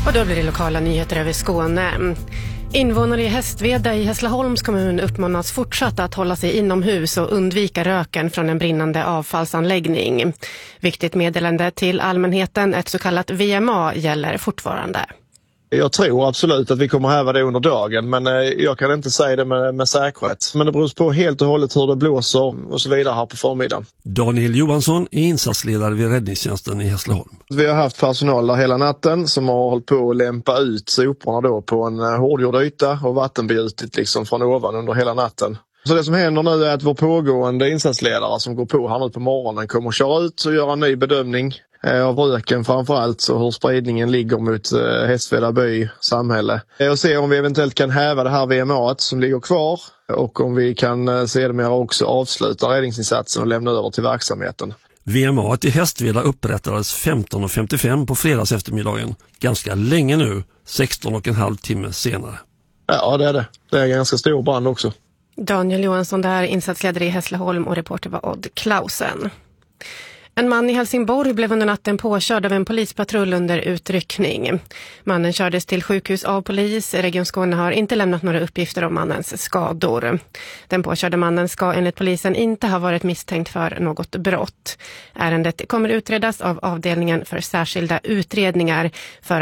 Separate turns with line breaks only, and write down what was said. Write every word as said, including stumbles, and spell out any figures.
Och då blir det lokala nyheter över Skåne. Invånare i Hästveda i Hässleholms kommun uppmanas fortsatt att hålla sig inomhus och undvika röken från en brinnande avfallsanläggning. Viktigt meddelande till allmänheten, ett så kallat V M A, gäller fortfarande.
Jag tror absolut att vi kommer häva det under dagen, men jag kan inte säga det med, med säkerhet. Men det beror på helt och hållet hur det blåser och så vidare här på förmiddagen.
Daniel Johansson är insatsledare vid räddningstjänsten i Hässleholm.
Vi har haft personal där hela natten som har hållit på att lämpa ut soporna då på en hårdgjord yta och vattenbjutit liksom från ovan under hela natten. Så det som händer nu är att vår pågående insatsledare som går på här nu på morgonen kommer att köra ut och göra en ny bedömning av röken framförallt och hur spridningen ligger mot Hästveda by, samhälle. Och se om vi eventuellt kan häva det här V M A som ligger kvar och om vi kan sedermera också avsluta räddningsinsatsen och lämna över till verksamheten.
V M A i Hästveda upprättades femton femtiofem på fredags eftermiddagen. Ganska länge nu, sexton och en halv timme senare.
Ja, det är det. Det är en ganska stor brand också.
Daniel Johansson där, insatsledare i Hässleholm, och reporter var Odd Klausen. En man i Helsingborg blev under natten påkörd av en polispatrull under utryckning. Mannen kördes till sjukhus av polis. Region Skåne har inte lämnat några uppgifter om mannens skador. Den påkörde mannen ska enligt polisen inte ha varit misstänkt för något brott. Ärendet kommer utredas av avdelningen för särskilda utredningar för